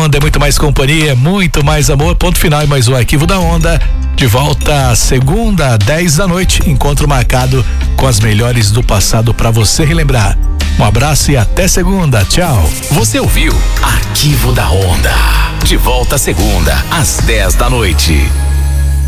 Onda é muito mais companhia, muito mais amor. Ponto final e mais um Arquivo da Onda. De volta segunda, 10 da noite. Encontro marcado com as melhores do passado para você relembrar. Um abraço e até segunda. Tchau. Você ouviu Arquivo da Onda. De volta segunda, às 10 da noite.